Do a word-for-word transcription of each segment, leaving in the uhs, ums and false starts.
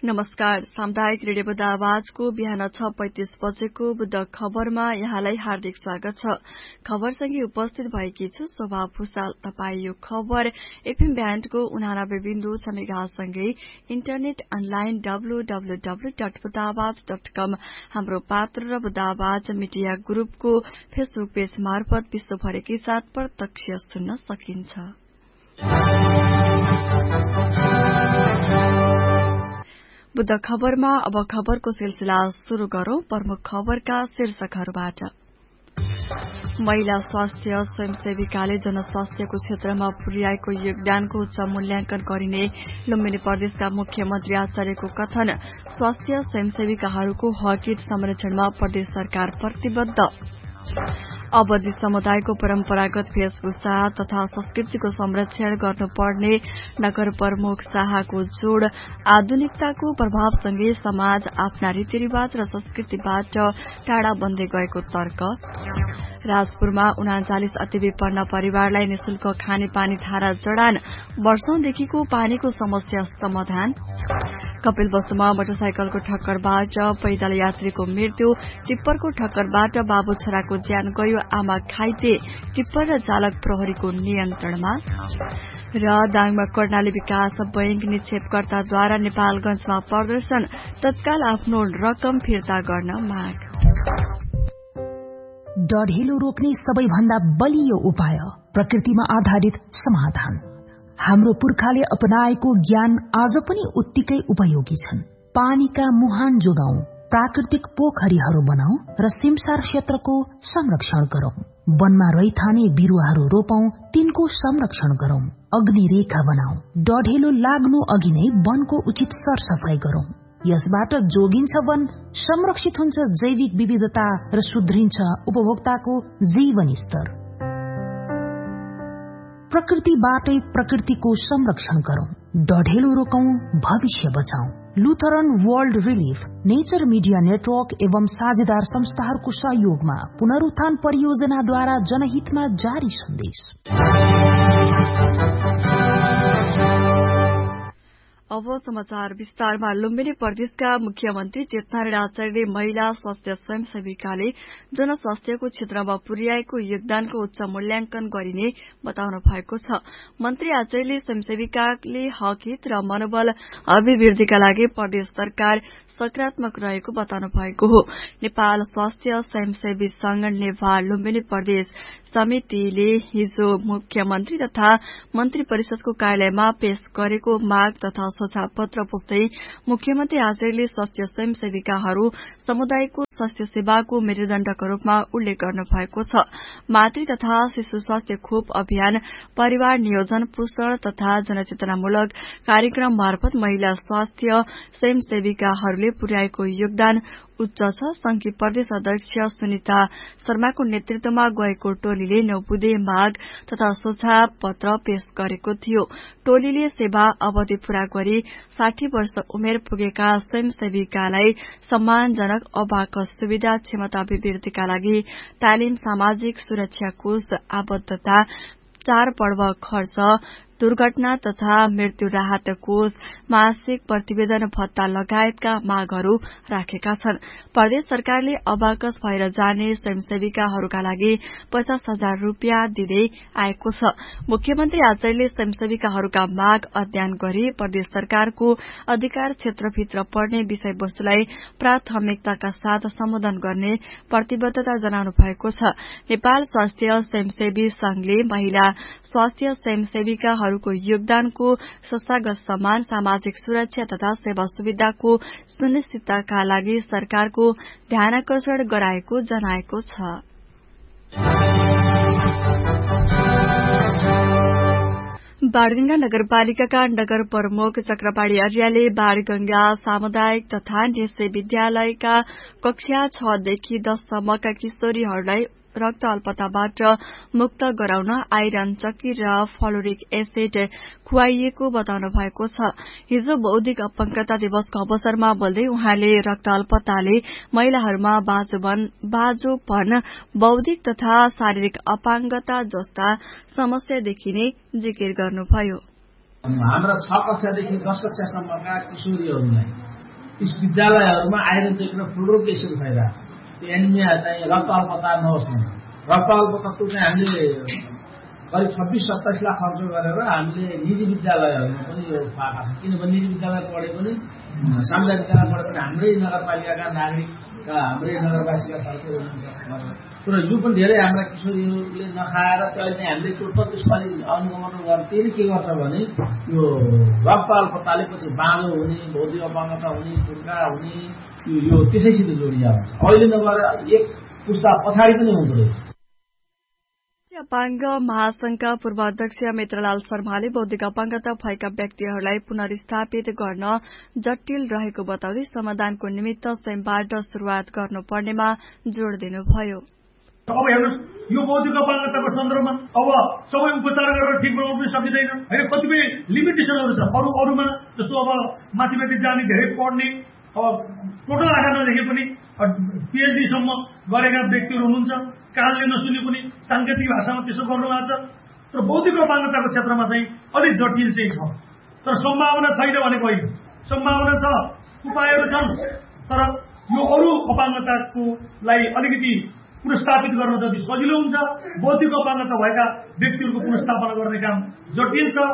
नमस्कार। सामुदायिक रेडियो बुद्ध आवाजको बिहान छ पैंतिस बजेको बुद्ध खबरमा यहाँलाई हार्दिक स्वागत छ। खबरसँगै उपस्थित भएकी छु शोभा भूषाल। तपाई यो खबर एफएम ब्यान्डको उनानब्बे बिन्दु छ मेगासँगै internet online W W W dot Buddha आवाज डट कम हाम्रो पात्र र बुद्ध आवाज मिडिया ग्रुपको फेसबुक पेज मार्फत विश्वभरिकै साथ प्रत्यक्ष सुन्न सकिन्छ। बुद्ध खबरमा अब खबरको सिलसिला शुरू गरौं। प्रमुख खबरका शीर्षकहरूबाट। महिला स्वास्थ्य स्वयंसेविकाले जनस्वास्थ्यको क्षेत्रमा पुर्याएको योगदानको उच्च मूल्याङ्कन गरिने लुम्बिनी प्रदेशका मुख्यमन्त्री आचार्यको कथन। स्वास्थ्य स्वयंसेविकाहरूको हकहित संरक्षणमा प्रदेश सरकार प्रतिबद्ध। अवधि समुदायको परम्परागत वेशभूषा तथा संस्कृतिको संरक्षण गर्नुपर्ने नगर प्रमुख शाहको जोड़। आधुनिकताको प्रभावसँगै समाज आफ्ना रीतिरिवाज र संस्कृतिबाट टाढा बन्दै गएको तर्क। राजपुरमा उनाचालिस अति विपन्न परिवारलाई निशुल्क खानेपानी धारा जडान। वर्षौंदेखिको पानीको समस्या समाधान। कपिलवस्तुमा मोटरसाइकलको ठक्करबाट पैदल यात्रीको मृत्यु। टिप्परको ठक्करबाट बाबु छोराको ज्यान गयो, आमा घाइते। टिप्पर र चालक प्रहरीको नियन्त्रणमा। र दाङमा कर्णाली विकास बैंक निक्षेपकर्ताद्वारा नेपालगंजमा प्रदर्शन। तत्काल आफ्नो रकम फिर्ता गर्न माग। डढेलो रोक्ने सबैभन्दा बलियो उपाय प्रकृतिमा आधारित समाधान। हाम्रो पुर्खाले अपनाएको ज्ञान आज पनि उत्तिकै उपयोगी छन्। पानीका मुहान जोगाउँ, प्राकृतिक पोखरीहरू बनाऊ र सिमसार क्षेत्रको संरक्षण गरौं। वनमा रहिथाने बिरुवाहरू रोपौं, तिनको संरक्षण गरौं। अग्नि रेखा बनाऊ, डढेलो लाग्नु अघि नै वनको उचित सरसफाई गरौं। यसबाट जोगिन्छ वन, संरक्षित हुन्छ जैविक विविधता र सुध्रिन्छ उपभोक्ताको जीवन स्तर। प्रकृतिबाटै प्रकृतिको संरक्षण गरौं, डढेलो रोकौं, भविष्य बचाऊ। Lutheran world relief, nature media network एवं साझेदार संस्थाहरूको सहयोगमा पुनरुत्थान परियोजनाद्वारा जनहितमा जारी सन्देश। अब समाचार विस्तारमा। लुम्बिनी प्रदेशका मुख्यमन्त्री चेतनारायण आचार्यले महिला स्वास्थ्य स्वयंसेविकाले जनस्वास्थ्यको क्षेत्रमा पुर्याएको योगदानको उच्च मूल्याङ्कन गरिने बताउनु भएको छ। मन्त्री आचार्यले स्वयंसेविकाले हकहित र मनोबल अभिवृद्धिका लागि प्रदेश सरकार सकारात्मक रहेको बताउनु भएको हो। नेपाल स्वास्थ्य स्वयंसेवी संघ नेवार लुम्बिनी प्रदेश समितिले हिजो मुख्यमन्त्री तथा मन्त्री परिषदको कार्यालयमा पेश गरेको माग तथा सुझाव पत्र पुस्दै मुख्यमन्त्री आचार्यले स्वास्थ्य स्वयंसेविकाहरू समुदायको स्वास्थ्य सेवाको मेरुदण्डका रूपमा उल्लेख गर्नु भएको छ। मातृ तथा शिशु स्वास्थ्य खोप अभियान, परिवार नियोजन, पोषण तथा जनचेतनामूलक कार्यक्रम मार्फत महिला स्वास्थ्य स्वयंसेविकाहरूले पुर्याएको योगदान उच्च छ। संघीय प्रदेश अध्यक्ष सुनिता शर्माको नेतृत्वमा गएको टोलीले नौ बुँदे माग तथा सुझाव पत्र पेश गरेको थियो। टोलीले सेवा अवधि पूरा गरी साठी वर्ष उमेर पुगेका स्वयंसेविकालाई सम्मानजनक अबाकस सुविधा, क्षमता अभिवृद्धिका लागि तालिम, सामाजिक सुरक्षा कोष, आबद्धता, चाडपर्व खर्च, दुर्घटना तथा मृत्यु राहत कोष, मासिक प्रतिवेदन भत्ता लगायतका मागहरू राखेका छन्। प्रदेश सरकारले अबाकस भएर जाने स्वयंसेविकाहरूका लागि पचास हजार रूपियाँ दिँदै आएको छ। मुख्यमन्त्री आचार्यले स्वयंसेविकाहरूका माग अध्ययन गरी प्रदेश सरकारको अधिकार क्षेत्रभित्र पर्ने विषयवस्तुलाई प्राथमिकताका साथ सम्बोधन गर्ने प्रतिबद्धता जनाउनु भएको छ। नेपाल स्वास्थ्य स्वयंसेवी संघले महिला स्वास्थ्य स्वयंसेविका को योगदानको संस्थागत सम्मान, सामाजिक सुरक्षा तथा सेवा सुविधाको सुनिश्चितताका लागि सरकारको ध्यानाकर्षण गराएको जनाएको छ। बाणगंगा नगरपालिकाका नगर प्रमुख चक्रपाणी आर्यले बाणगंगा सामुदायिक तथा निश्चय विद्यालयका कक्षा छ देखि दससम्मका किशोरीहरूलाई रक्त अल्पताबाट मुक्त गराउन आइरन चक्की र फ्लोरिक एसिड खुवाइएको बताउनु भएको छ। हिजो बौद्धिक अपंगता दिवसको अवसरमा बोल्दै उहाँले रक्त अल्पताले महिलाहरूमा बाजोपन, बौद्धिक तथा शारीरिक अपाङ्गता जस्ता समस्या देखिने जिकिर गर्नुभयो। हाम्रा छ कक्षादेखि दस कक्षासम्मका किशोरीहरूलाई यस विद्यालयहरूमा आइरन चेकेर फुलरो केसहरू खाइरहेको छ। त्यो एनिमिया चाहिँ रक्त अल्पता नहोस् भने रक्त अल्पताको चाहिँ हामीले करिब छब्बिस सत्ताइस लाख खर्च गरेर हामीले निजी विद्यालयहरूमा पनि यो पाएका छौँ। किनभने निजी विद्यालय पढे पनि सामुदायिक विद्यालय पढे पनि हाम्रै नगरपालिकाका नागरिकका हाम्रै नगरवासीका साथीहरू हुनुहुन्छ। तर यो पनि धेरै हाम्रा किशोरीहरूले नखाएर अहिले चाहिँ हामीले टोटल त्यसपालि अनुगमन गरेर त्यसले के गर्छ भने यो रक्त अल्पताले पछि बाँझो हुने, बौद्धिक अपाङ्गता हुने, टुर्का हुने यो त्यसैसित जोडिया हुन्छ। अहिले नगएर एक पुस्ता पछाडि पनि हुँदो रहेछ। अपाङ्ग महासंघका पूर्व अध्यक्ष मित्रलाल शर्माले बौद्धिक अपाङ्गता भएका व्यक्तिहरूलाई पुनर्स्थापित गर्न जटिल रहेको बताउँदै समाधानको निमित्त स्वयंबाट शुरूआत गर्नुपर्नेमा जोड़ दिनुभयो। अब हेर्नुहोस्, यो बौद्धिक अपाङ्गताको सन्दर्भमा अब सबै उपचार गरेर ठिक बनाउनु पनि सकिँदैन। होइन, कतिपय लिमिटेसनहरू छ। अरू अरूमा जस्तो अब माथिमाथि जाने, धेरै पढ्ने, अब टोटल आँखा नदेखे पनि पीएचडीसम्म गरेका व्यक्तिहरू हुनुहुन्छ। कानले नसुने पनि साङ्केतिक भाषामा त्यसो गर्नुभएको छ। तर बौद्धिक अपाङ्गताको क्षेत्रमा चाहिँ अलिक जटिल चाहिँ छ। तर सम्भावना छैन भनेको होइन, सम्भावना छ, उपायहरू छन्। तर यो अरू अपाङ्गताको लागि अलिकति पुनर्स्थापित गर्न जति सजिलो हुन्छ, बौद्धिक अपाङ्गता भएका व्यक्तिहरूको पुनर्स्थापना गर्ने काम जटिल छ।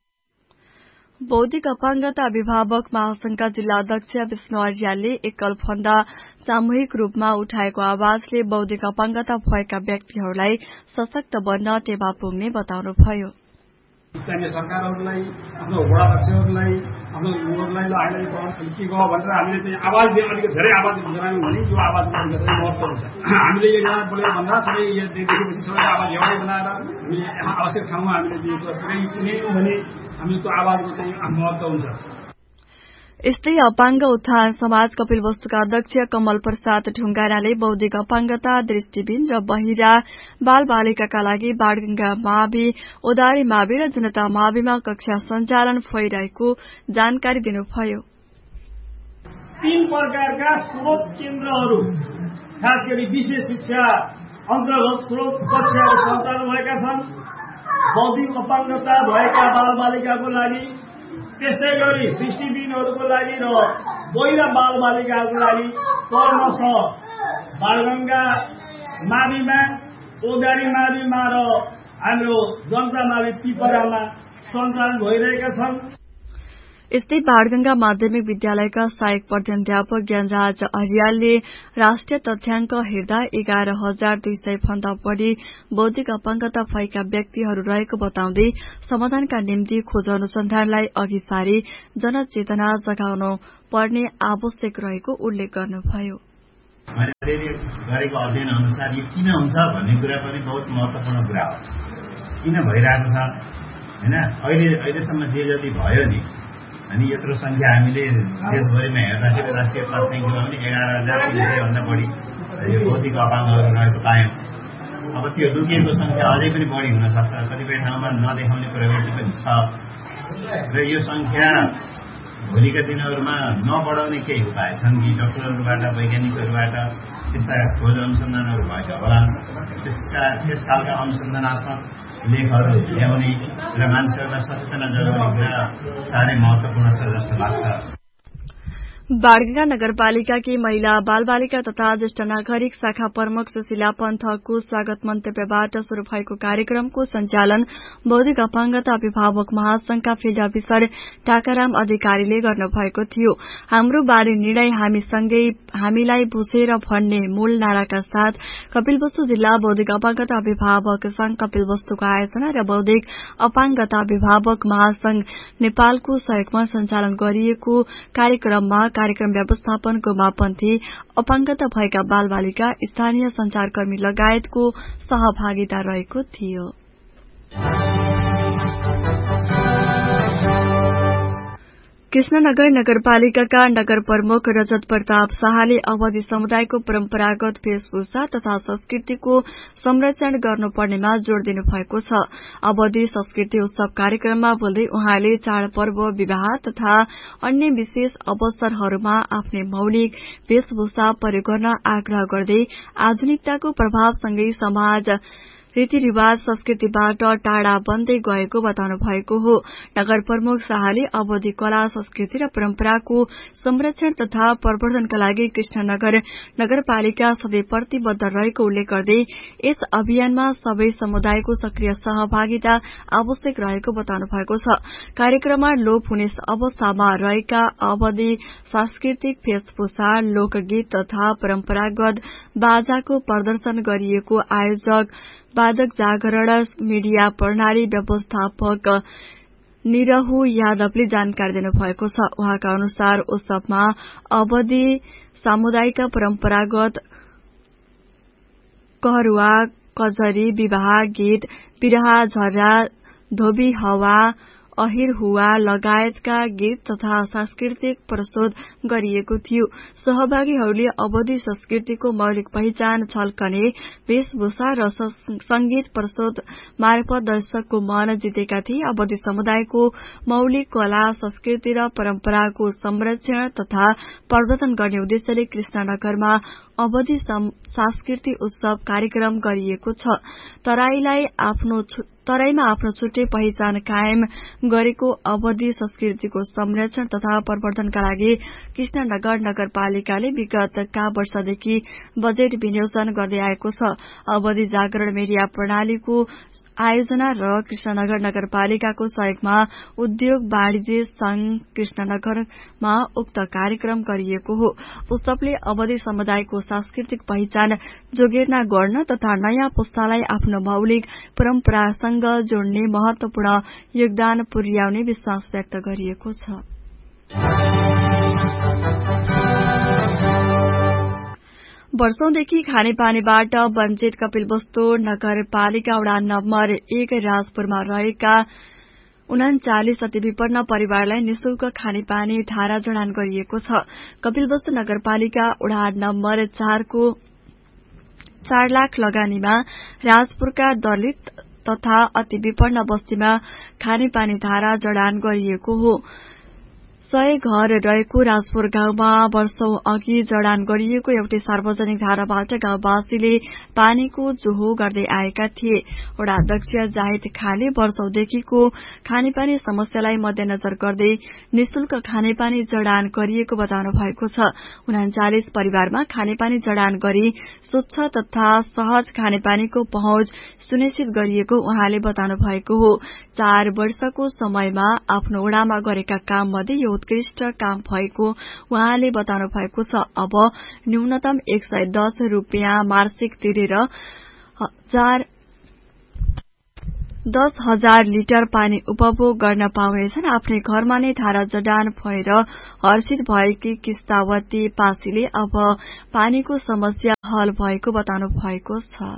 बौद्धिक अपाङ्गता अभिभावक महासंघका जिल्ला अध्यक्ष विष्णु अर्यालले एकल फन्दा सामूहिक रूपमा उठाएको आवाजले बौद्धिक अपाङ्गता भएका व्यक्तिहरूलाई सशक्त बन्न टेवा पुग्ने बताउनुभयो। स्थानीय सरकारहरूलाई, आफ्नो वडाध्यक्षहरूलाई, आफ्नो युवाहरूलाई ल अहिले के गयो भनेर हामीले चाहिँ आवाज दिए अलिकति धेरै आवाज जनायौँ भने यो आवाज धेरै महत्त्व हुन्छ। हामीले एकजना बोलेर भन्दा सबै देखेपछि सबै आवाज एउटै बनाएर हामीले आवश्यक ठाउँमा हामीले दिएको कुनै भने हामीले त्यो आवाजको चाहिँ महत्त्व हुन्छ। यस्तै अपाङ्ग उत्थान समाज कपिलवस्तुका अध्यक्ष कमल प्रसाद ढुङ्गानाले बौद्धिक अपाङ्गता, दृष्टिहीन र बहिरा बाल बालिकाका लागि बाणगंगा मावि, ओदारी मावि र जनता माविमा कक्षा सञ्चालन भइरहेको जानकारी दिनुभयो। तीन प्रकारका स्रोत केन्द्रहरू, खास गरी विशेष शिक्षा अन्तर्गत स्रोत कक्षाहरू सञ्चालन भएका छन्। बौद्धिक अपाङ्गता भएका बाल बालिकाको लागि, त्यस्तै गरी दृष्टिहीनहरूको लागि र बहिरा बाल बालिकाहरूको लागि क्रमशः बाणगंगा माविमा, ओदारी माविमा र हाम्रो जनता मावि पिपरामा सञ्चालन भइरहेका छन्। यस्तै बाणगंगा माध्यमिक विद्यालयका सहायक प्रधानाध्यापक ज्ञानराज अर्यालले राष्ट्रिय तथ्याङ्क हेर्दा एघार हजार दुई सय भन्दा बढ़ी बौद्धिक अपाङ्गता भएका व्यक्तिहरू रहेको बताउँदै समाधानका निम्ति खोज अनुसन्धानलाई अघि सारी जनचेतना जगाउनु पर्ने आवश्यक रहेको उल्लेख गर्नुभयो। गरेको अध्ययन अनुसार यो किन हुन्छ भन्ने कुरा पनि बहुत महत्वपूर्ण कुरा हो। किन भइरहेको छ होइन, अहिले अहिलेसम्म जे जति भयो नि अनि यत्रो संख्या हामीले देशभरिमा हेर्दाखेरि राष्ट्रिय तथ्याङ्कमा पनि एघार हजार तिन सय भन्दा बढी यो बौद्धिक अपाङ्गहरू रहेको पायौँ। अब त्यो लुकिएको संख्या अझै पनि बढी हुन सक्छ, कतिपय ठाउँमा नदेखाउने प्रवृत्ति पनि छ र यो संख्या भोलिका दिनहरूमा नबढाउने केही उपाय छन् कि डाक्टरहरूबाट, वैज्ञानिकहरूबाट त्यस्ता खोज अनुसन्धानहरू भएका होला। त्यसका त्यस खालका अनुसन्धानात्मक लेखहरू ल्याउने र मान्छेहरूलाई सचेतना जगाउने कुरा साह्रै महत्वपूर्ण छ जस्तो लाग्छ। बाणगंगा नगरपालिकाकी महिला बाल बालिका तथा ज्येष्ठ नागरिक शाखा प्रमुख सुशीला पन्थको स्वागत मन्तव्यबाट शुरू भएको कार्यक्रमको सञ्चालन बौद्धिक अपाङ्गता अभिभावक महासंघका फिल्ड अफिसर टाकाराम अधिकारीले गर्नुभएको थियो। हाम्रो बारे निर्णय हामीसँगै हामीलाई बुझेर भन्ने मूल नाराका साथ कपिलवस्तु जिल्ला बौद्धिक अपाङ्गता अभिभावक संघ कपिलवस्तुको आयोजना र बौद्धिक अपाङ्गता अभिभावक महासंघ नेपालको सहयोगमा सञ्चालन गरिएको कार्यक्रममा कार्यक्रम व्यवस्थापन गोमापन्थी, अपाङ्गता भएका बाल बालिका, स्थानीय संचारकर्मी लगायतको सहभागिता रहेको थियो। कृष्णनगर नगरपालिकाका नगर प्रमुख रजत प्रताप शाहले अवधि समुदायको परम्परागत वेशभूषा तथा संस्कृतिको संरक्षण गर्नुपर्नेमा जोड़ दिनुभएको छ। अवधि संस्कृति उत्सव कार्यक्रममा बोल्दै उहाँले चाडपर्व, विवाह तथा अन्य विशेष अवसरहरूमा आफ्नै मौलिक वेशभूषा प्रयोग गर्न आग्रह गर्दै आधुनिकताको प्रभावसँगै समाज रीतिरिवाज संस्कृतिबाट टाढा बन्दै गएको बताउनु भएको हो। नगर प्रमुख शाहले अवधि कला संस्कृति र परम्पराको संरक्षण तथा प्रवर्धनका लागि कृष्णनगर नगरपालिका सधैँ प्रतिबद्ध रहेको उल्लेख गर्दै यस अभियानमा सबै समुदायको सक्रिय सहभागिता आवश्यक रहेको बताउनु भएको छ। कार्यक्रममा लोप हुने अवस्थामा रहेका अवधि सांस्कृतिक वेशभूषा, लोकगीत तथा परम्परागत बाजाको प्रदर्शन गरिएको आयोजक वादक जागरण मीडिया प्रणाली व्यवस्थापक निरहु यादवले जानकारी दिनुभएको छ। उहाँका अनुसार उत्सवमा अवधि समुदायका परम्परागत कहरुवा, कजरी, विवाह गीत, बिरहा, झर्रा, धोबी हवा, अहिर हुआ लगायतका गीत तथा सांस्कृतिक प्रस्तुत गरिएको थियो। सहभागीहरूले अवधि संस्कृतिको मौलिक पहिचान झल्कने वेशभूषा र संगीत प्रस्तुत मार्फत दर्शकको मन जितेका थिए। अवधि समुदायको मौलिक कला, संस्कृति र परम्पराको संरक्षण तथा प्रवर्धन गर्ने उद्देश्यले कृष्णनगरमा अवधि सांस्कृतिक उत्सव कार्यक्रम गरिएको छ। तराईलाई आफ्नो तराईमा आफ्नो छुट्टै पहिचान कायम गरेको अवधि संस्कृतिको संरक्षण तथा प्रवर्धनका लागि कृष्णनगर नगरपालिकाले विगतका वर्षदेखि बजेट विनियोजन गर्दै आएको छ। अवधि जागरण मीडिया प्रणालीको आयोजना र कृष्णनगर नगरपालिकाको सहयोगमा उद्योग वाणिज्य संघ कृष्णनगरमा उक्त कार्यक्रम गरिएको हो। उत्सवले अवधि समुदायको सांस्कृतिक पहिचान जोगेर्ना गर्न तथा नयाँ पुस्तालाई आफ्नो मौलिक परम्परासँग जोड्ने महत्वपूर्ण योगदान पुर्याउने विश्वास व्यक्त गरिएको छ। वर्षौंदेखि खानेपानीबाट वञ्चित कपिलवस्तु नगरपालिका वडा नम्बर एक राजपुरमा रहेका उनाचालिस अति विपन्न परिवारलाई निशुल्क खानेपानी धारा जडान गरिएको छ। कपिलवस्तु नगरपालिका वडा नम्बर चारको चार लाख लगानीमा राजपुरका दलित तथा अति विपन्न बस्तीमा खानेपानी धारा जडान गरिएको हो। सय घर रहेको राजपुर गाउँमा वर्षौं अघि जडान गरिएको एउटै सार्वजनिक धाराबाट गाउँवासीले पानीको जोहो गर्दै आएका थिए। वडा अध्यक्ष जाहिद खानले वर्षौंदेखिको खानेपानी समस्यालाई मध्यनजर गर्दै निशुल्क खानेपानी जडान गरिएको बताउनु भएको छ। उनाचालिस परिवारमा खानेपानी जडान गरी स्वच्छ तथा सहज खानेपानीको पहुँच सुनिश्चित गरिएको उहाँले बताउनु भएको हो। चार वर्षको समयमा आफ्नो वडामा गरेका काम मध्ये यो उत्कृष्ट काम भएको उहाँले बताउनु भएको छ। अब न्यूनतम एक सय दस रूपियाँ मासिक तिरेर हजार दस हजार लिटर पानी उपभोग गर्न पाउनेछन्। आफ्नै घरमा नै धारा जडान भएर हर्षित भएकी किस्तावती पासीले अब पानीको समस्या हल भएको बताउनु भएको छ।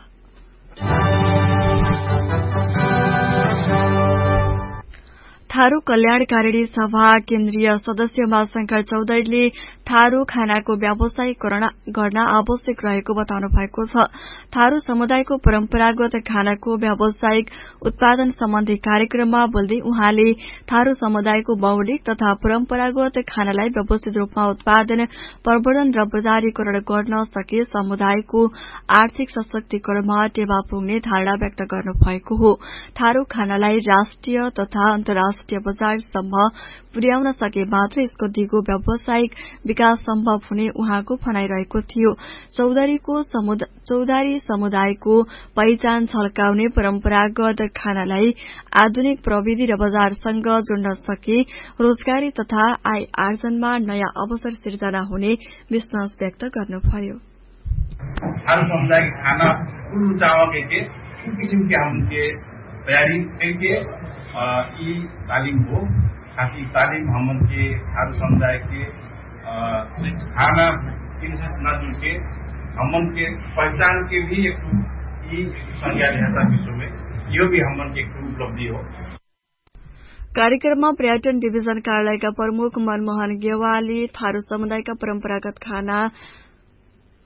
थारू कल्याणकारिणी सभा केन्द्रीय सदस्य उमाशंकर चौधरीले थारू खानाको व्यावसायिक गर्न आवश्यक रहेको बताउनु भएको छ। थारू समुदायको परम्परागत खानाको व्यावसायिक उत्पादन सम्बन्धी कार्यक्रममा बोल्दै उहाँले थारू समुदायको मौलिक तथा परम्परागत खानालाई व्यवस्थित रूपमा उत्पादन, प्रवर्धन र बजारीकरण गर्न सके समुदायको आर्थिक सशक्तिकरणमा टेवा पुग्ने धारणा व्यक्त गर्नु भएको हो। थारू खानालाई राष्ट्रिय तथा अन्तर्राष्ट्रिय बजारसम्म पुर्याउन सके मात्र यसको दिगो व्यावसायिक विकास सम्भव हुने उहाँको भनाइरहेको थियो। चौधरीको चौधारी समुदायको पहिचान झल्काउने परम्परागत खानालाई आधुनिक प्रविधि र बजारसँग जोड्न सके रोजगारी तथा आय आर्जनमा नयाँ अवसर सिर्जना हुने विश्वास व्यक्त गर्नुभयो। थारू समुदाय के खाना कुल चावल के किसिम के हम के तैयारी करके ई तालीम हो ताकि तालीम हम के थारू समुदाय के खाना किसी न जुड़ के हम के पहचान के भी एक संज्ञा रहता विश्व में यो भी हम के उपलब्धि हो। कार्यक्रममा पर्यटन डिभिजन कार्यालयका प्रमुख मनमोहन गेवाली थारू समुदायका परम्परागत खाना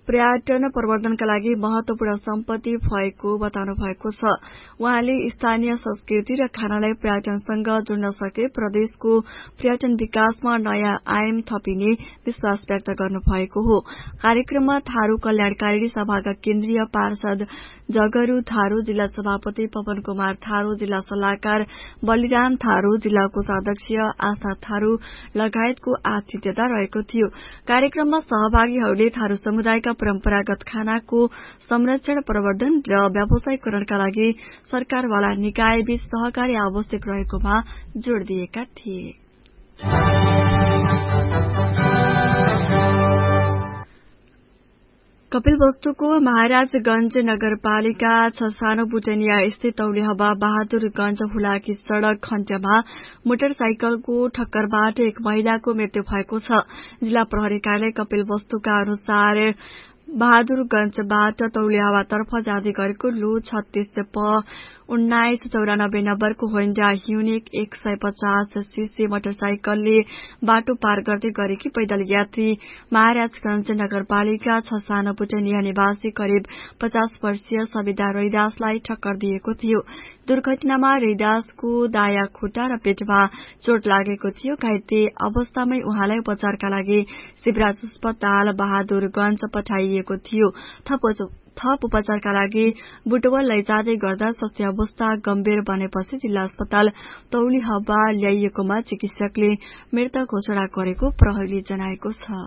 पर्यटन प्रवर्धनका लागि महत्वपूर्ण सम्पत्ति भएको बताउनु भएको छ। उहाँले स्थानीय संस्कृति र खानालाई पर्यटनसँग जोड्न सके प्रदेशको पर्यटन विकासमा नयाँ आयाम थपिने विश्वास व्यक्त गर्नु भएको हो। कार्यक्रममा थारू कल्याणकारिणी सभाका केन्द्रीय पार्षद जगरू थारू, जिल्ला सभापति पवन कुमार थारू, जिल्ला सल्लाहकार बलिराम थारू, जिल्ला कोषाध्यक्ष आशा थारू लगायतको आतिथ्यता रहेको थियो। कार्यक्रममा सहभागीहरूले थारू समुदायका परम्परागत खानाको संरक्षण, प्रवर्धन र व्यावसायीकरणका लागि सरकारवाला निकायबीच सहकारी आवश्यक रहेकोमा जोड़ दिएका थिए। कपिलवस्तुको महाराजगंज नगरपालिका छ सानो बुटनिया स्थित तौलिहवा बहादुरगंज हुलाकी सड़क खण्डमा मोटरसाइकलको ठक्करबाट एक महिलाको मृत्यु भएको छ। जिल्ला प्रहरी कार्यालय कपिलवस्तुका अनुसार बहादुरगंजबाट तौलिहवातर्फ जाँदै गरेको लु छत्तीस प उन्नाइस चौरानब्बे नम्बरको होन्डा यूनिक एक सय पचास सीसी मोटरसाइकलले बाटो पार गर्दै गरेकी पैदल यात्री महाराजगंज नगरपालिका छ सानो बुटनिया निवासी करिब पचास वर्षीय सविता रैदासलाई ठक्कर दिएको थियो। दुर्घटनामा रैदासको दायाँ खुट्टा र पेटमा चोट लागेको थियो। घाइते अवस्थामै उहाँलाई उपचारका लागि शिवराज अस्पताल बहादुरगंज पठाइएको थियो। थप उपचारका लागि बुटवल लैजाँदै गर्दा स्वास्थ्य अवस्था गम्भीर बनेपछि जिल्ला अस्पताल तौलिहवा ल्याइएकोमा चिकित्सकले मृत घोषणा गरेको प्रहरीले जनाएको छ।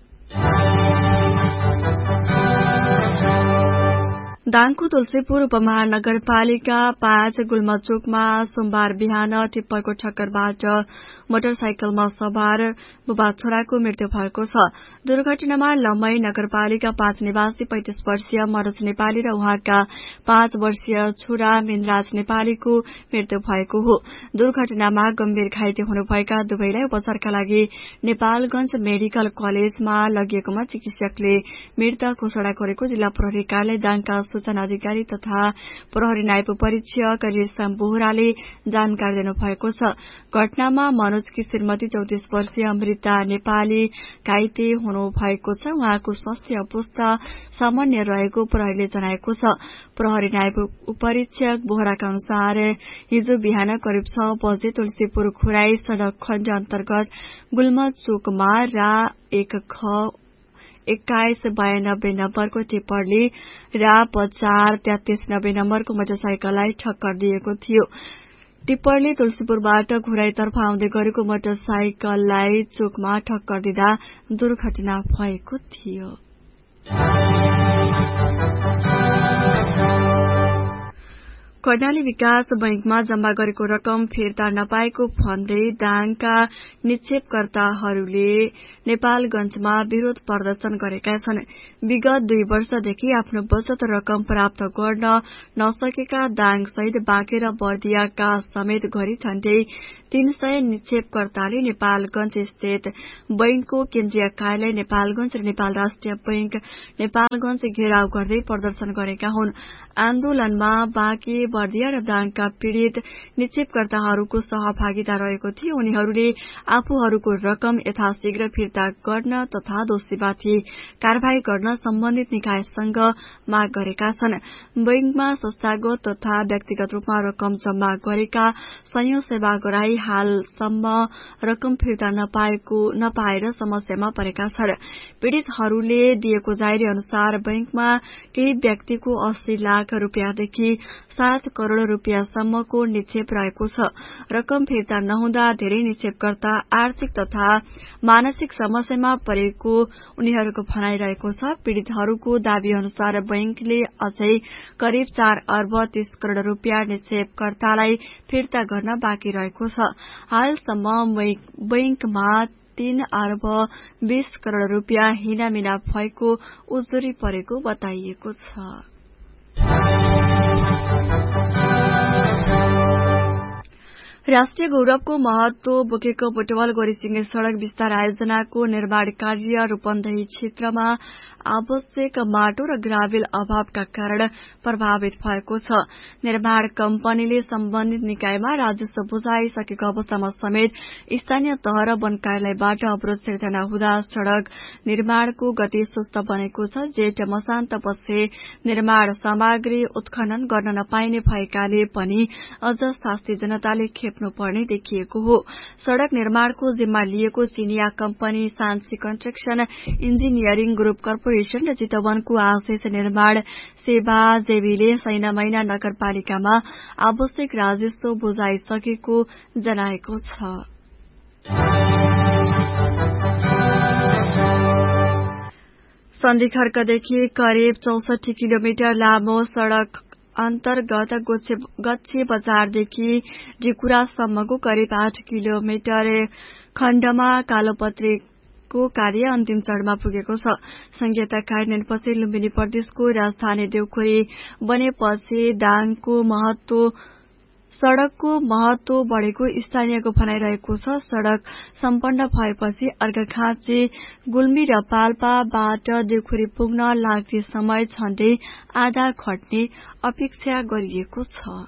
दाङको तुलसीपुर उपमहानगरपालिका पाँच गुल्मचोकमा सोमबार बिहान टिप्परको ठक्करबाट मोटरसाइकलमा सवार बुबा छोराको मृत्यु भएको छ। दुर्घटनामा लम्मै नगरपालिका पाँच निवासी पैंतिस वर्षीय मनोज नेपाली र उहाँका पाँच वर्षीय छोरा मिनराज नेपालीको मृत्यु भएको हो। दुर्घटनामा गम्भीर घाइते हुनुभएका दुवैलाई उपचारका लागि नेपालगंज मेडिकल कलेजमा लगिएकोमा चिकित्सकले मृत घोषणा गरेको जिल्ला प्रहरी कार्यालय दाङका सूचना अधिकारी तथा प्रहरी नायब परीक्षक रेशम बोहराले जानकारी दिनुभएको छ। घटनामा मनोजकी श्रीमती चौतिस वर्षीय अमृता नेपाली घाइते हुनुभएको छ। उहाँको स्वास्थ्य अवस्था सामान्य रहेको प्रहरीले जनाएको छ। प्रहरी नायब परीक्षक बोहराका अनुसार हिजो बिहान करिब छ बजे तुलसीपुर खुराई सड़क खण्ड अन्तर्गत गुल्म चोकमा रा एक ख एक्काइस बयानब्बे नम्बरको टिप्परले रा पचार तेत्तीस नब्बे नम्बरको मोटरसाइकललाई ठक्कर दिएको थियो। टिप्परले तुलसीपुरबाट घुराईतर्फ आउँदै गरेको मोटरसाइकललाई चोकमा ठक्कर दिँदा दुर्घटना भएको थियो। कर्णाली विकास बैंकमा जम्मा गरेको रकम फिर्ता नपाएको भन्दै दाङका निक्षेपकर्ताहरूले नेपालगंजमा विरोध प्रदर्शन गरेका छन्। विगत दुई वर्षदेखि आफ्नो बचत रकम प्राप्त गर्न नसकेका दाङ सहित बाँके र बर्दियाका समेत गरी झण्डै तीन सय निक्षेपकर्ताले नेपालगंज स्थित बैंकको केन्द्रीय कार्यालय नेपालगंज र नेपाल राष्ट्रिय बैंक नेपालगंज घेराव गर्दै प्रदर्शन गरेका हुन्। आन्दोलनमा बाँके, बर्दिया र दाङका पीड़ित निक्षेपकर्ताहरूको सहभागिता रहेको थियो। उनीहरूले आफूहरूको रकम यथाशीघ्र फिर्ता गर्न तथा दोषीमाथि कार्यवाही गर्न सम्बन्धित निकायसँग माग गरेका छन्। बैंकमा संस्थागत तथा व्यक्तिगत रूपमा रकम जम्मा गरेका सयौं सेवाग्राही हालसम्म रकम फिर्ता नपाएको नपाएर समस्यामा परेका छन्। पीड़ितहरूले दिएको जाहेरी अनुसार बैंकमा केही व्यक्तिको अस्सी लाख रूपियाँदेखि सात करोड़ रूपियाँसम्मको निक्षेप रहेको छ। रकम फिर्ता नहुँदा धेरै निक्षेपकर्ता आर्थिक तथा मानसिक समस्यामा परेको उनीहरूको भनाइरहेको छ। पीड़ितहरूको दावी अनुसार बैंकले अझै करिब चार अर्ब तीस करोड़ रूपियाँ निक्षेपकर्तालाई फिर्ता गर्न बाँकी रहेको छ। हालसम्म बैंकमा तीन अर्ब बीस करोड़ रूपियाँ हिनामिना भएको उजुरी परेको बताइएको छ। राष्ट्रिय गौरवको महत्व बोकेको बुटवल गोरीसिंगे सड़क विस्तार आयोजनाको निर्माण कार्य रूपन्देही क्षेत्रमा आवश्यक माटो र ग्राभेल अभावका कारण प्रभावित भएको छ। निर्माण कम्पनीले सम्बन्धित निकायमा राजस्व बुझाइसकेको अवस्थामा समेत स्थानीय तह र वन कार्यालयबाट अवरोध सिर्जना हुँदा सड़क निर्माणको गति सुस्त बनेको छ। जेठ मसान्तपछि निर्माण सामग्री उत्खनन गर्न नपाइने भएकाले पनि अझ शास्त्री जनताले खेप्नुपर्ने देखिएको हो। सड़क निर्माणको जिम्मा लिएको चिनिया company सान्सी construction engineering group corporation र चितवनको आशिष निर्माण सेवा जेबीले सैना महिना नगरपालिकामा आवश्यक राजस्व बुझाइसकेको जनाएको छ। सन्धि खर्कदेखि करिब चौसठी किलोमिटर लामो सड़क अन्तर्गत गच्छे बजारदेखि डिकुरासम्मको करिब आठ किलोमिटर खण्डमा कालोपत्री को कार्य अन्तिम चरणमा पुगेको छ। संहिता कार्यान्वयनपछि लुम्बिनी प्रदेशको राजधानी देउखुरी बनेपछि दाङको महत्व सड़कको महत्व बढ़ेको स्थानीयको भनाइरहेको छ। सड़क सम्पन्न भएपछि अर्घाखाँची गुल्मी र पाल्पाबाट देउखुरी पुग्न लाग्ने समय झण्डै आधा घट्ने अपेक्षा गरिएको छ।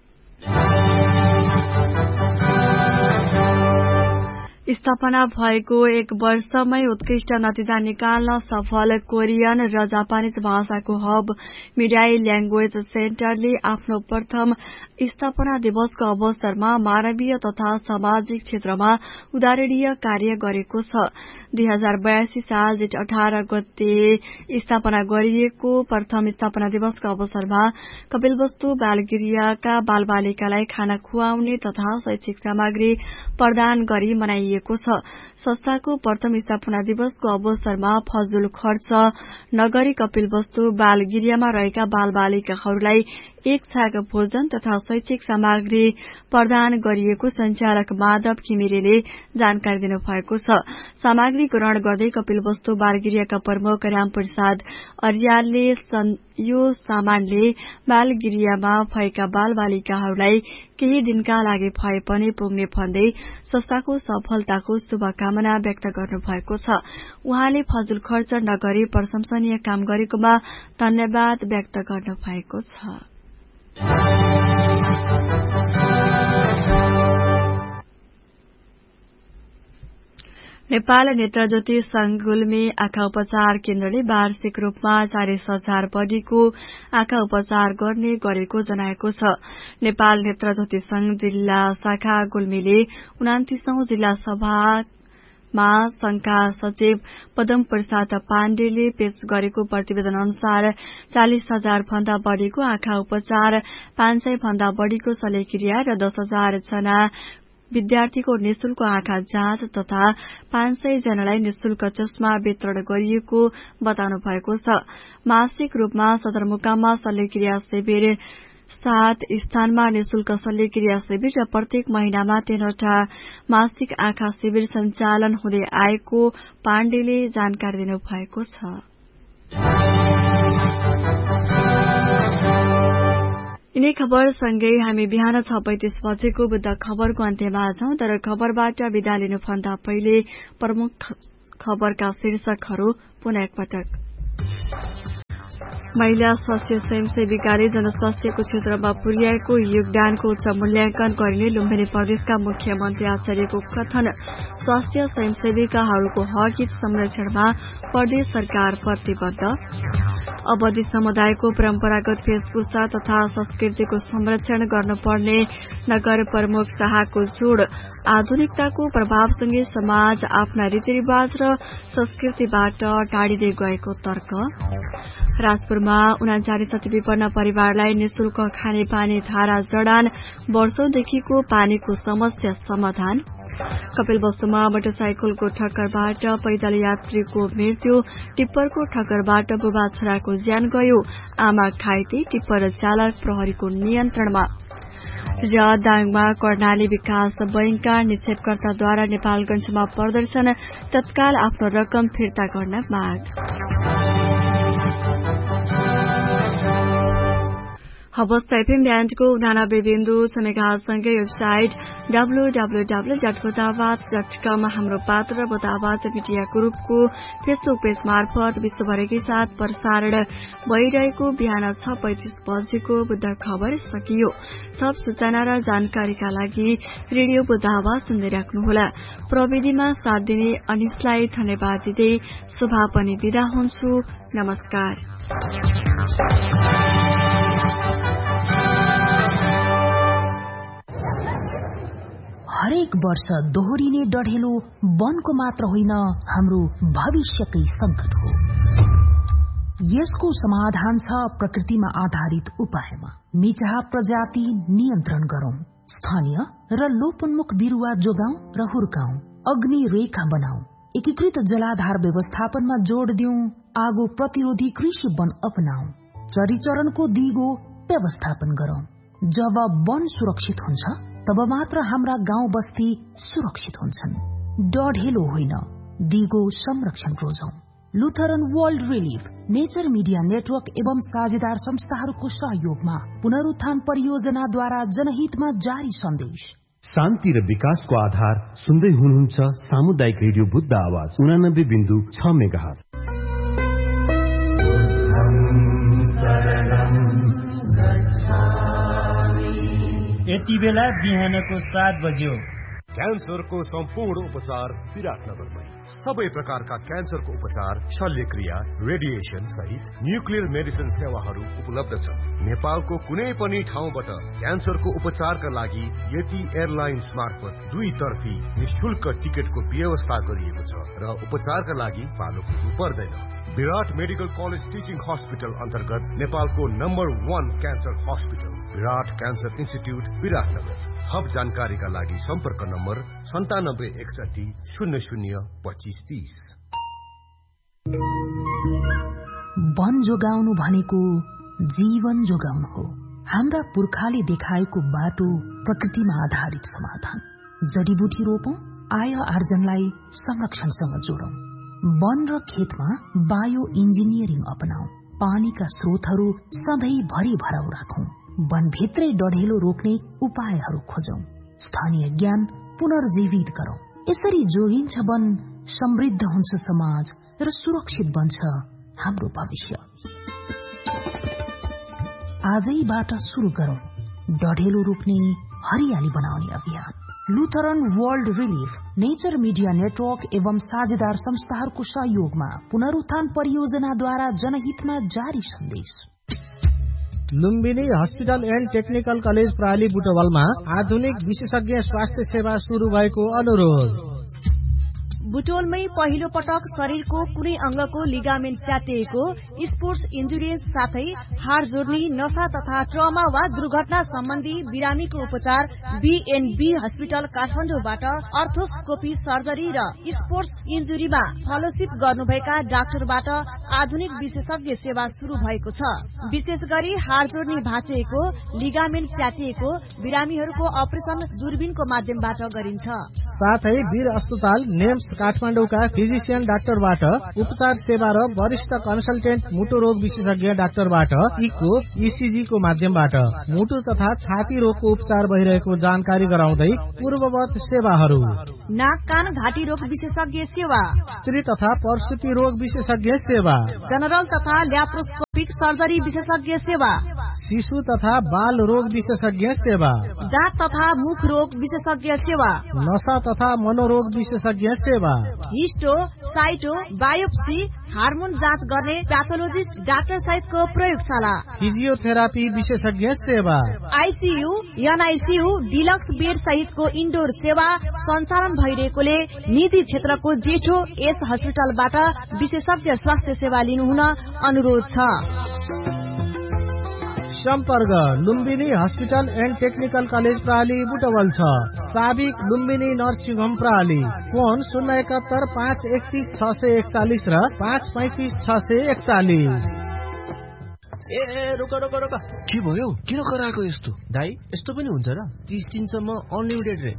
स्थापना भएको एक वर्षमै उत्कृष्ट नतिजा निकाल्न सफल कोरियन र जापानिज भाषाको हब मिडाई ल्याङ्ग्वेज सेन्टरले आफ्नो प्रथम स्थापना दिवसको अवसरमा मानवीय तथा सामाजिक क्षेत्रमा उदाहरणीय कार्य गरेको छ। दुई हजार बयासी साल जेठ अठार गते स्थापना गरिएको प्रथम स्थापना दिवसको अवसरमा कपिलवस्तु बालगृहका बालबालिकालाई खाना खुवाउने तथा शैक्षिक सामग्री प्रदान गरी मनाइएको छ। संस्थाको प्रथम स्थापना दिवसको अवसरमा फजुल खर्च नगरी कपिलवस्तु बालगृहमा रहेका बालबालिकाहरूलाई एक छाक भोजन तथा शैक्षिक सामग्री प्रदान गरिएको संचालक माधव घिमिरेले जानकारी दिनुभएको छ। सामग्री ग्रहण गर्दै कपिलवस्तु बालगृहका प्रमुख रामप्रसाद अर्यालले यो सामानले बालगृहमा भएका बालबालिकाहरूलाई केही दिनका लागि भए पनि पुग्ने भन्दै संस्थाको सफलताको शुभकामना व्यक्त गर्नुभएको छ। उहाँले फजुल खर्च नगरी प्रशंसनीय काम गरेकोमा धन्यवाद व्यक्त गर्नुभएको छ। नेपाल नेत्रज्योति संघ गुल्मी आँखा उपचार केन्द्रले वार्षिक रूपमा चालिस हजार बढीको आँखा उपचार गर्ने गरेको जनाएको छ। नेपाल नेत्रज्योति संघ जिल्ला शाखा गुल्मीले उनातीसौं जिल्ला सभामा संघका सचिव पदम प्रसाद पाण्डेले पेश गरेको प्रतिवेदन अनुसार चालिस हजार भन्दा बढ़ीको आँखा उपचार, पाँच सय भन्दा बढ़ीको शल्यक्रिया र दस हजार जना विद्यार्थीको निशुल्क आँखा जाँच तथा पाँच सय जनालाई निशुल्क चश्मा वितरण गरिएको बताउनु भएको छ। मासिक रूपमा सदरमुकाममा शल्यक्रिया शिविर, सात स्थानमा निशुल्क शल्यक्रिया शिविर र प्रत्येक महिनामा तीनवटा मासिक आँखा शिविर सञ्चालन हुँदै आएको पाण्डेले जानकारी दिनुभएको छ। यिनै खबर सँगै हामी बिहान छ पैंतिस बजेको बुद्ध खबरको अन्त्यमा छौं, तर खबरबाट विदा लिनुभन्दा पहिले प्रमुख खबरका शीर्षकहरू पुनः एकपटक। महिला स्वास्थ्य स्वयंसेविकाले जनस्वास्थ्यको क्षेत्रमा पुर्याएको योगदानको उच्च मूल्याङ्कन गरिने लुम्बिनी प्रदेशका मुख्यमन्त्री आचार्यको कथन। स्वास्थ्य स्वयंसेविकाहरूको हकहित संरक्षणमा प्रदेश सरकार प्रतिबद्ध। अवधि समुदायको परम्परागत वेशभूषा तथा संस्कृतिको संरक्षण गर्नुपर्ने नगर प्रमुख शाहको जोड़। आधुनिकताको प्रभावसँगै समाज आफ्ना रीतिरिवाज र संस्कृतिबाट टाढिँदै गएको तर्क। राजपुरमा उनाचालिस अति विपन्न परिवारलाई निशुल्क खानेपानी धारा जडान, वर्षौंदेखिको पानीको समस्या समाधान। कपिलवस्तुमा मोटरसाइकलको ठक्करबाट पैदल यात्रीको मृत्यु, टिप्परको ठक्करबाट बुबा छोराको ज्यान गयो, आमा घाइते, टिप्पर चालक प्रहरीको नियन्त्रणमा। र दाङमा कर्णाली विकास बैंकका निक्षेपकर्ताद्वारा नेपालगंजमा प्रदर्शन, तत्काल आफ्नो रकम फिर्ता गर्न माग। हवस् एफएम ब्यान्डको उनानब्बे बिन्दु छ मेगाहर्जसँगै website W W W dot बुदावाज dot कम हाम्रो पात्र बुदावाज मिडिया ग्रुपको फेसबुक पेज मार्फत विश्वभरकै साथ प्रसारण भइरहेको बिहान छ पैंतिस बजेको बुद्ध खबर सकियो। थप सूचना र जानकारीका लागि रेडियो बुदावाज सुन्दै राख्नुहोला। प्रविधिमा साथ दिने अनिसलाई धन्यवाद दिँदै शुभा पनि बिदा हुन्छु। नमस्कार। हरेक वर्ष दोहोरिने डढेलो वनको मात्र होइन, हाम्रो भविष्यकै संकट हो। यसको समाधान छ प्रकृतिमा आधारित उपायमा। मिठाहा प्रजाति नियन्त्रण गरौं, स्थानीय र लोपोन्मुख बिरुवा जोगाउँ र हुर्काउँ, अग्नि रेखा बनाऊ, एकीकृत जलाधार व्यवस्थापनमा जोड़ दिउँ, आगो प्रतिरोधी कृषि वन अपनाऊ, चरीचरणको दिगो व्यवस्थापन गरौं। जब वन सुरक्षित हुन्छ तब मात्र हाम्रा गाउँ बस्ती सुरक्षित हुन्छन्। डढेलो होइन, दिगो संरक्षण रोजौं। Lutheran world relief, nature media network एवं साझेदार संस्थाहरूको सहयोगमा पुनरुत्थान परियोजनाद्वारा जनहितमा जारी सन्देश। शान्ति र विकासको आधार सुन्दै हुनुहुन्छ सामुदायिक रेडियो बुद्ध आवाज उनानब्बे बिन्दु छ मेगाहर्ज। यति बेला बिहानको सात बज्यो। क्यान्सरको सम्पूर्ण उपचार विराटनगरमै। सबै प्रकारका क्यान्सरको उपचार, शल्यक्रिया, रेडिएसन सहित न्युक्लियर मेडिसिन सेवाहरू उपलब्ध छन्। नेपालको कुनै पनि ठाउँबाट क्यान्सरको उपचारका लागि यति एयरलाइन्स मार्फत दुई तर्फी निशुल्क टिकटको व्यवस्था गरिएको छ र उपचारका लागि पालो पुग्नु पर्दैन। विराट मेडिकल कलेज टिचिङ हस्पिटल अन्तर्गत नेपालको नम्बर वान क्यान्सर हस्पिटल विराट क्यान्सर इन्स्टिट्युट विराटनगर। थप जानकारीका लागि सम्पर्क नम्बर सन्तानब्बे एकसठी शून्य शून्य पच्चीस तीस। वन जोगाउनु भनेको जीवन जोगाउनु हो। हाम्रा पुर्खाले देखाएको बाटो प्रकृतिमा आधारित समाधान। जडीबुटी रोपौं, आय आर्जनलाई संरक्षणसँग जोडौं। वन र खेतमा बायो इन्जिनियरिङ अपनाऊ, पानीका स्रोतहरू सधैँ भरि भराउ राखौं। वनभित्रै डढेलो रोक्ने उपायहरू खोजौं, स्थानीय ज्ञान पुनर्जीवित गरौं। यसरी जोगिन्छ वन, समृद्ध हुन्छ समाज र सुरक्षित बन्छ हाम्रो भविष्य। आजैबाट सुरु गरौं डढेलो रोक्ने, हरियाली बनाउने अभियान। Lutheran world relief, nature media network एवं साझेदार संस्थाहरूको सहयोगमा पुनरुत्थान परियोजनाद्वारा जनहितमा जारी सन्देश। Lumbini hospital and technical college प्राली बुटवलमा आधुनिक विशेषज्ञ स्वास्थ्य सेवा शुरू भएको अनुरोध। बुटोलमै पहिलो पटक शरीरको कुनै अंगको लिगामेन्ट च्यातिएको, स्पोर्ट्स इन्जुरिज साथै हाड जोड्ने, नशा तथा ट्रमा वा दुर्घटना सम्बन्धी बिरामीको उपचार बीएनबी हस्पिटल काठमाडौँबाट अर्थोस्कोपी सर्जरी र स्पोर्ट्स इन्जुरीमा फेलोशिप गर्नुभएका डाक्टरबाट आधुनिक विशेषज्ञ सेवा शुरू भएको छ। विशेष गरी हाड जोड्ने भाँचिएको, लिगामेन्ट च्यातिएको बिरामीहरूको अपरेसन दूरबीनको माध्यमबाट गरिन्छ। साथै वीर अस्पताल नेम्स काठमाडौँका फिजिशियन डाक्टरबाट उपचार सेवा र वरिष्ठ कन्सल्टेन्ट मुटु रोग विशेषज्ञ डाक्टरबाट इको इसिजी को माध्यमबाट मुटु तथा छाती रोगको उपचार भइरहेको जानकारी गराउँदै पूर्ववत सेवाहरू। नाक कान घाँटी रोग विशेषज्ञ सेवा, स्त्री तथा प्रसुति रोग विशेषज्ञ सेवा, जनरल तथा ल्याप्रोस्कोपिक सर्जरी विशेषज्ञ सेवा, शिशु तथा बाल रोग विशेषज्ञ सेवा, दाँत तथा मुख रोग विशेषज्ञ सेवा, नशा तथा मनोरोग विशेषज्ञ सेवा, हिस्टो, साइटो, बायोप्सी, हार्मोन जाँच गर्ने प्याथोलोजिस्ट डाक्टर सहितको प्रयोगशाला, फिजियोथेरापी विशेषज्ञ सेवा, आइसियू, एनआइसियू, डिलक्स बेड सहितको इन्डोर सेवा सञ्चालन भइरहेकोले निजी क्षेत्रको जेठो यस हस्पिटलबाट विशेषज्ञ स्वास्थ्य सेवा लिनुहुन अनुरोध छ। सम्पर्क Lumbini hospital and technical college प्राली Butwal छ। साबिक लुम्बिनी नर्सिङ होम प्राली। फोन शून्य एकात्तर पाँच एकतीस छ सय एकचालिस र पाँच पैंतिस छ सय एकचालिस। ए रोक रोक रोक के भयो किन कराएको यस्तो दाइ यस्तो पनि हुन्छ र तीस दिनसम्म अनलिमिटेड रे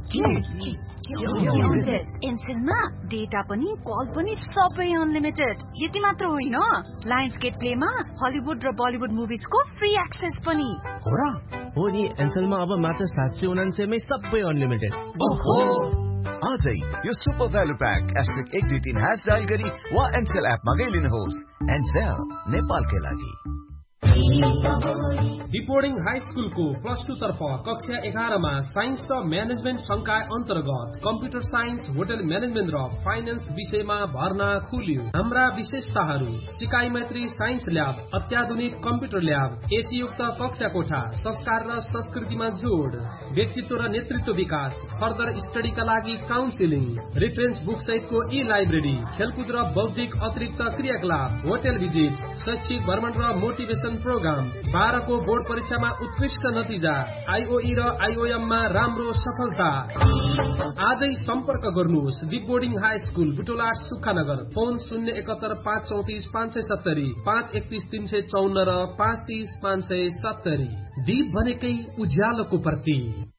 एनसेलमा डेटा पनि कल पनि सबै अनलिमिटेड यति मात्र होइन लायन्स गेट प्लेमा हलिउड र बलिउड मुभिजको फ्री एक्सेस पनि हो र हो नि एनसेलमा अब मात्र सात सय उनान्सयमै सबै अनलिमिटेड आजै यो सुपर भ्यालु प्याक एस्ट्रिक एक दुई तीन ह्यास डायल गरी वा एनसेल एपमा गइलिनुहोस्। एनसेल नेपालकै लागि। डिपोर्डिङ हाई स्कुलको प्लस टू तर्फ कक्षा एघारमा साइन्स र म्यानेजमेन्ट संकाय अन्तर्गत कम्प्युटर साइन्स होटल म्यानेजमेन्ट र फाइनेन्स विषयमा भर्ना खुल्यो। हाम्रा विशेषताहरू सिकाइ मैत्री साइन्स ल्याब, अत्याधुनिक कम्प्युटर ल्याब, एसीयुक्त कक्षा कोठा, संस्कार र संस्कृतिमा जोड, व्यक्तित्व र नेतृत्व विकास, फर्दर स्टडीका लागि काउन्सिलिङ, रेफरेन्स बुक सहितको ई लाइब्रेरी, खेलकुद र बौद्धिक अतिरिक्त क्रियाकलाप, होटल भिजिट, शैक्षिक भ्रमण र मोटिभेसन प्रोग्राम, बाह्रको बोर्ड परीक्षामा उत्कृष्ट नतिजा, आइओई र आइओएममा राम्रो सफलता। आजै सम्पर्क गर्नुहोस् दिप boarding high school Butola सुखानगर, phone शून्य एकहत्तर पाँच चौतिस पाँच सय सत्तरी, पाँच एकतिस तीन सय चौन्न र पाँच तीस पाँच सय सत्तरी। दीप भनेकै उज्यालोको प्रतीक।